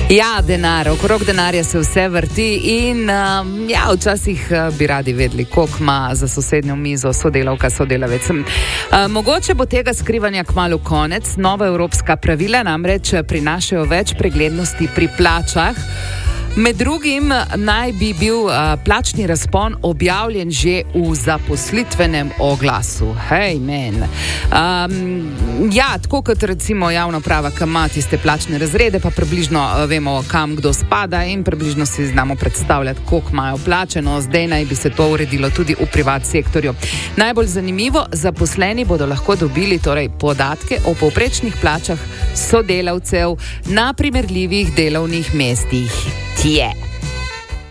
Ja, denar, okrog denarja se vse vrti in včasih bi radi vedeli, koliko ima za sosednjo mizo sodelavka, sodelavec. Mogoče bo tega skrivanja kmalu konec. Nova evropska pravila namreč prinašajo več preglednosti pri plačah. Med drugim naj bi bil plačni razpon objavljen že v zaposlitvenem oglasu. Hej, men. Tako kot recimo javna uprava, ki ima tiste plačne razrede, pa približno vemo, kam kdo spada in približno si znamo predstavljati, koliko imajo plačeno. Zdaj naj bi se to uredilo tudi v privat sektorju. Najbolj zanimivo, zaposleni bodo lahko dobili podatke o povprečnih plačah sodelavcev na primerljivih delovnih mestih. Yeah.